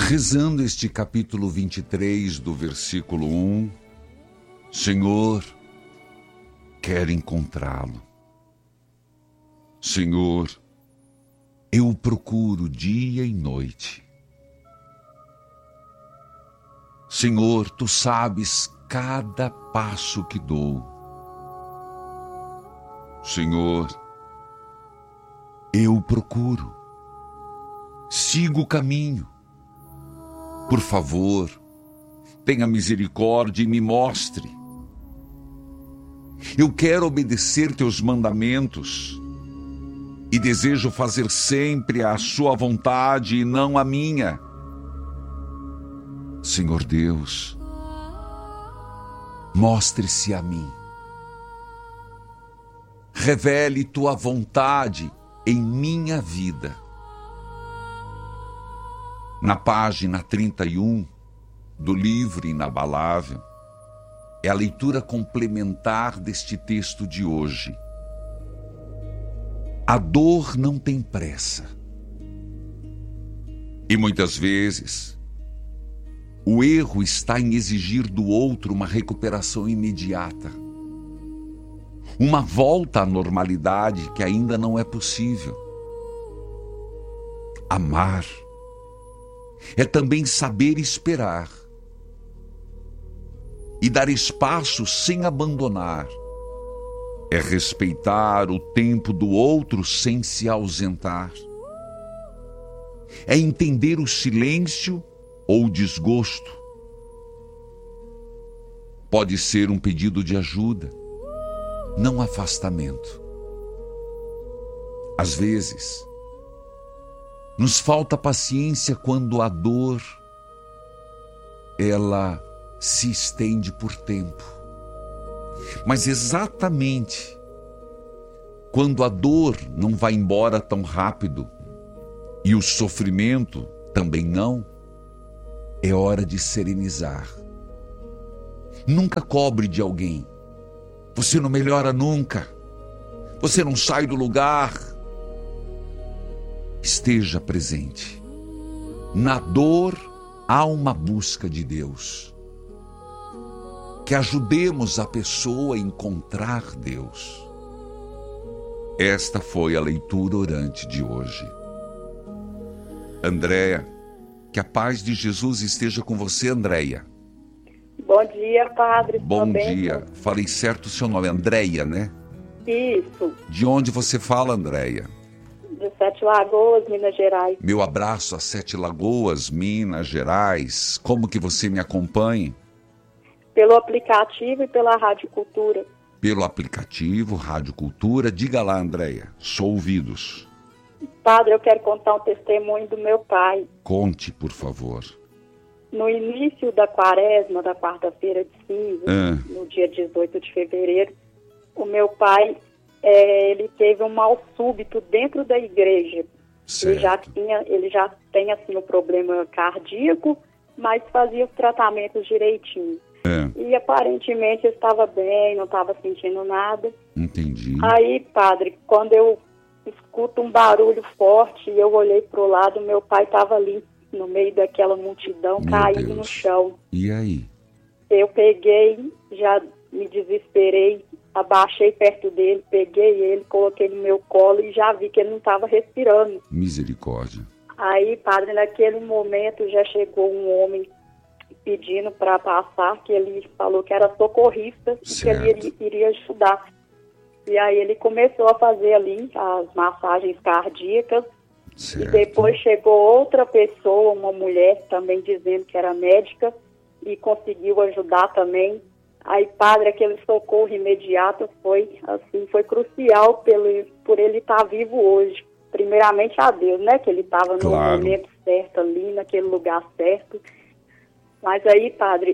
rezando este capítulo 23 do versículo 1, Senhor, quero encontrá-lo. Senhor, eu o procuro dia e noite. Senhor, tu sabes cada passo que dou. Senhor, eu o procuro. Sigo o caminho. Por favor, tenha misericórdia e me mostre. Eu quero obedecer teus mandamentos e desejo fazer sempre a sua vontade e não a minha. Senhor Deus, mostre-se a mim. Revele tua vontade em minha vida. Na página 31 do livro Inabalável, é a leitura complementar deste texto de hoje. A dor não tem pressa. E muitas vezes, o erro está em exigir do outro uma recuperação imediata. Uma volta à normalidade que ainda não é possível. Amar é também saber esperar e dar espaço sem abandonar. É respeitar o tempo do outro sem se ausentar. É entender o silêncio ou o desgosto. Pode ser um pedido de ajuda, não afastamento. Às vezes, nos falta paciência quando a dor, ela se estende por tempo. Mas exatamente quando a dor não vai embora tão rápido e o sofrimento também não, é hora de serenizar. Nunca cobre de alguém. Você não melhora nunca. Você não sai do lugar. Esteja presente. Na dor há uma busca de Deus. Que ajudemos a pessoa a encontrar Deus. Esta foi a leitura orante de hoje. Andréia, que a paz de Jesus esteja com você, Andréia. Bom dia, padre. Bom dia. Falei certo o seu nome, Andréia, né? Isso. De onde você fala, Andréia? De Sete Lagoas, Minas Gerais. Meu abraço a Sete Lagoas, Minas Gerais. Como que você me acompanha? Pelo aplicativo e pela Rádio Cultura. Pelo aplicativo, Rádio Cultura. Diga lá, Andréia. Sou ouvidos. Padre, eu quero contar um testemunho do meu pai. Conte, por favor. No início da quaresma, da quarta-feira de cinza, no dia 18 de fevereiro, o meu pai, ele teve um mal súbito dentro da igreja. Certo. Ele já tem assim, um problema cardíaco, mas fazia os tratamentos direitinho. E aparentemente eu estava bem, não estava sentindo nada. Entendi. Aí, padre, quando eu escuto um barulho forte e eu olhei para o lado, meu pai estava ali no meio daquela multidão, caído no chão. E aí? Eu peguei, já me desesperei, abaixei perto dele, peguei ele, coloquei no meu colo e já vi que ele não estava respirando. Misericórdia. Aí, padre, naquele momento já chegou um homem pedindo para passar, que ele falou que era socorrista e que ele iria ajudar. E aí ele começou a fazer ali as massagens cardíacas. Certo. E depois chegou outra pessoa, uma mulher também dizendo que era médica e conseguiu ajudar também. Aí, padre, aquele socorro imediato foi crucial por ele estar vivo hoje. Primeiramente a Deus, né? Que ele estava no momento certo ali, naquele lugar certo. Mas aí, padre,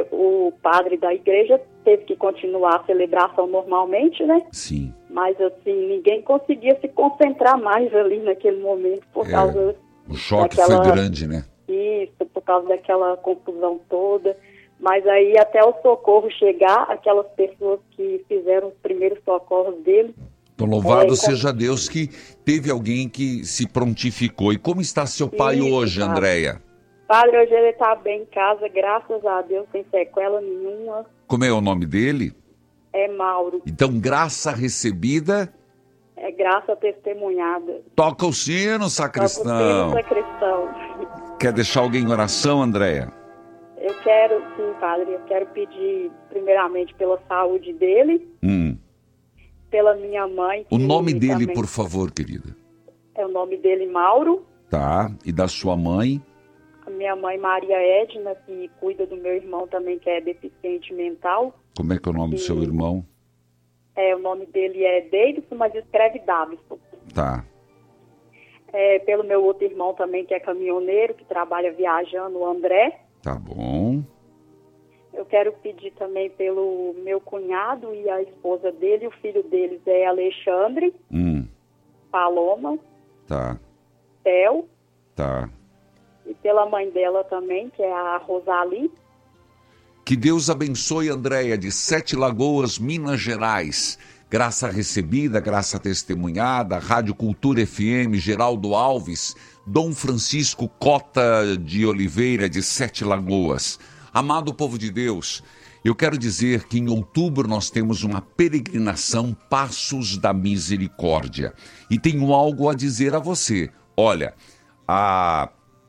o padre da igreja teve que continuar a celebração normalmente, né? Sim. Mas, assim, ninguém conseguia se concentrar mais ali naquele momento por causa... O choque foi grande, né? Isso, por causa daquela confusão toda. Mas aí, até o socorro chegar, aquelas pessoas que fizeram os primeiros socorros dele... Então, louvado seja Deus que teve alguém que se prontificou. E como está seu pai hoje, Andréia? Padre, hoje ele está bem em casa, graças a Deus, sem sequela nenhuma. Como é o nome dele? É Mauro. Então, graça recebida... É graça testemunhada. Toca o sino, sacristão. Toca o sino, sacristão. Quer deixar alguém em oração, Andréia? Eu quero, sim, Padre, eu quero pedir primeiramente pela saúde dele, pela minha mãe. O nome dele, também... por favor, querida. É o nome dele, Mauro. Tá, e da sua mãe? A minha mãe, Maria Edna, que cuida do meu irmão também, que é deficiente mental. Como é que é o nome do seu irmão? O nome dele é Davidson, mas escreve Davidson. Tá. Pelo meu outro irmão também, que é caminhoneiro, que trabalha viajando, o André. Tá bom. Eu quero pedir também pelo meu cunhado e a esposa dele, o filho deles é Alexandre, Paloma, tá. Theo, tá. E pela mãe dela também, que é a Rosali. Que Deus abençoe, Andréia, de Sete Lagoas, Minas Gerais. Graça recebida, graça testemunhada, Rádio Cultura FM, Geraldo Alves, Dom Francisco Cota de Oliveira, de Sete Lagoas. Amado povo de Deus, eu quero dizer que em outubro nós temos uma peregrinação Passos da Misericórdia. E tenho algo a dizer a você. Olha, a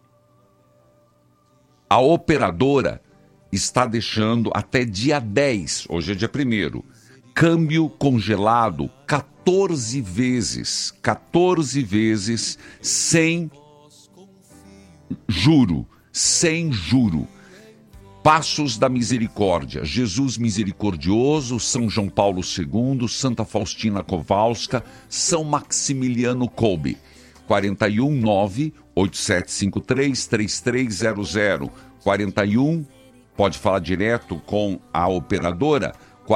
operadora está deixando até dia 10, hoje é dia 1º, câmbio congelado 14 vezes sem juro. Passos da Misericórdia, Jesus Misericordioso, São João Paulo II, Santa Faustina Kowalska, São Maximiliano Kolbe. 419-8753-3300. 41, pode falar direto com a operadora,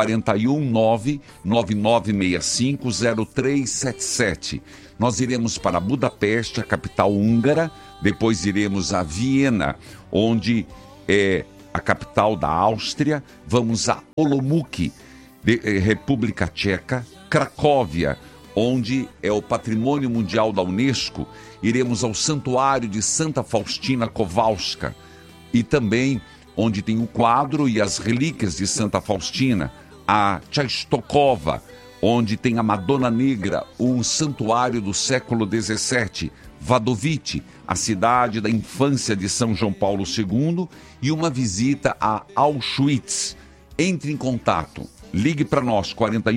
419-9965-0377. Nós iremos para Budapeste, a capital húngara, depois iremos a Viena, onde é a capital da Áustria, vamos a Olomouc, República Tcheca, Cracóvia, onde é o Patrimônio Mundial da Unesco, iremos ao Santuário de Santa Faustina Kowalska, e também onde tem o quadro e as relíquias de Santa Faustina, a Częstochowa, onde tem a Madonna Negra, um santuário do século XVII, Wadowice, a cidade da infância de São João Paulo II, e uma visita a Auschwitz. Entre em contato, ligue para nós,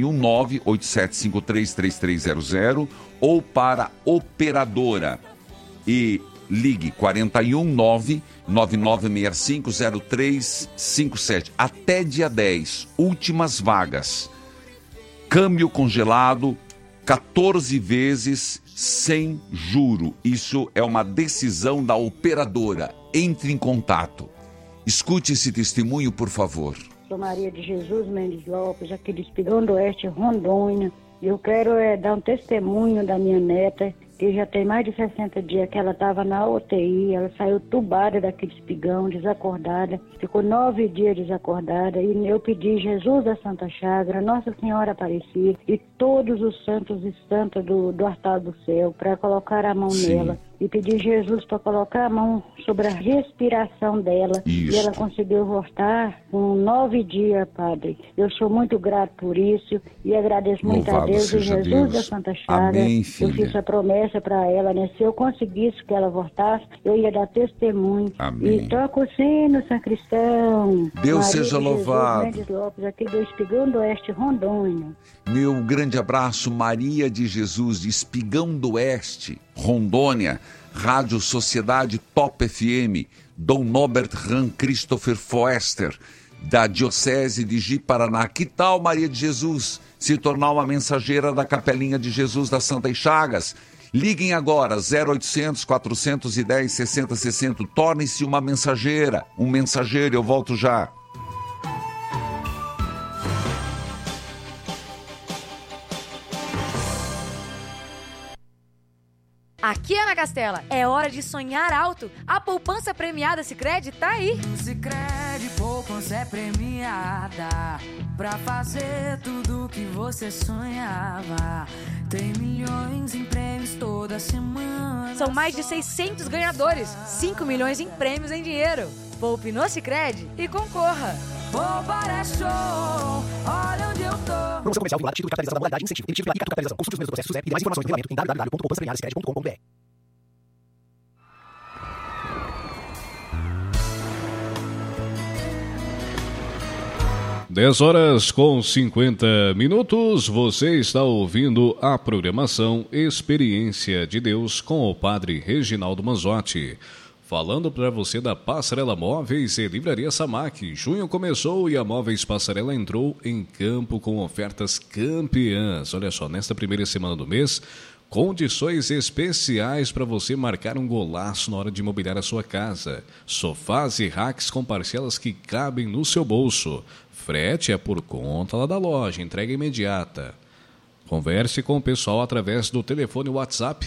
419-8753-3300, ou para operadora, e ligue 419-9965-0357. Até dia 10, últimas vagas. Câmbio congelado, 14 vezes sem juro. Isso é uma decisão da operadora. Entre em contato. Escute esse testemunho, por favor. Sou Maria de Jesus Mendes Lopes, aqui de Espigão do Oeste, Rondônia. Eu quero dar um testemunho da minha neta, que já tem mais de 60 dias que ela estava na UTI. Ela saiu tubada daquele Espigão, desacordada. Ficou 9 dias desacordada. E eu pedi Jesus da Santa Chagra, Nossa Senhora Aparecida e todos os santos e santas do altar do céu para colocar a mão nela. E pedi Jesus para colocar a mão sobre a respiração dela. Isso. E ela conseguiu voltar com 9 dias, Padre. Eu sou muito grato por isso e agradeço muito a Deus e Jesus da Santa Chaga. Amém, filha. Eu fiz a promessa para ela, né? Se eu conseguisse que ela voltasse, eu ia dar testemunho. Amém. E toca o sino, sacristão. Deus Maria seja de louvado. Jesus Mendes Lopes, aqui do Espigão do Oeste, Rondônia. Meu grande abraço, Maria de Jesus, de Espigão do Oeste, Rondônia. Rádio Sociedade Top FM, Dom Norbert Ran Christopher Foester, da Diocese de Ji-Paraná. Que tal, Maria de Jesus, se tornar uma mensageira da Capelinha de Jesus das Santas Chagas? Liguem agora, 0800 410 6060. Torne-se uma mensageira, um mensageiro. Eu volto já. Aqui, Ana Castela, é hora de sonhar alto. A poupança premiada Sicredi tá aí. Sicredi Sicredi poupança é premiada pra fazer tudo que você sonhava. Tem milhões em prêmios toda semana. São mais de 600 ganhadores, 5 milhões em prêmios em dinheiro. Poupe no Sicredi e concorra. Poupar é show, olha onde eu tô. Promoção comercial vinculada, título de capitalização da modalidade incentivo. Emitido pela Icatu Capitalização. Consulte os primeiros processos e demais informações no regulamento em www.poupançapremiadasicredi.com.br. 10h50. Você está ouvindo a programação Experiência de Deus com o Padre Reginaldo Manzotti. Falando para você da Passarela Móveis e Livraria Samac. Junho começou e a Móveis Passarela entrou em campo com ofertas campeãs. Olha só, nesta primeira semana do mês, condições especiais para você marcar um golaço na hora de mobiliar a sua casa. Sofás e racks com parcelas que cabem no seu bolso. Frete é por conta lá da loja, entrega imediata. Converse com o pessoal através do telefone WhatsApp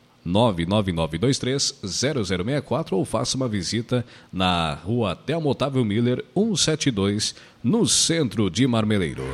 999230064 ou faça uma visita na rua Telmo Otávio Miller 172, no centro de Marmeleiro.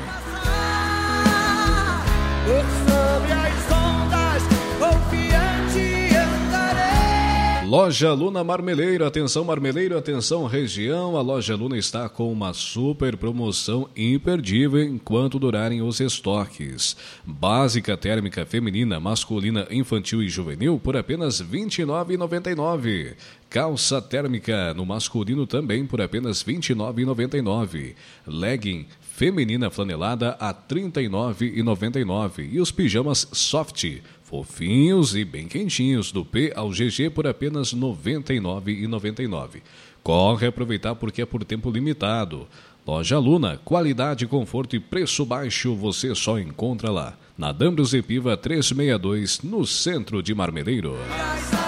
Loja Luna Marmeleiro, atenção Marmeleiro, atenção região, a Loja Luna está com uma super promoção imperdível enquanto durarem os estoques. Básica térmica feminina, masculina, infantil e juvenil por apenas R$ 29,99. Calça térmica no masculino também por apenas R$ 29,99. Legging feminina flanelada a R$ 39,99. E os pijamas soft, fofinhos e bem quentinhos, do P ao GG por apenas R$ 99,99. Corre aproveitar porque é por tempo limitado. Loja Luna, qualidade, conforto e preço baixo você só encontra lá. Na Dambrus e Piva 362, no centro de Marmeleiro.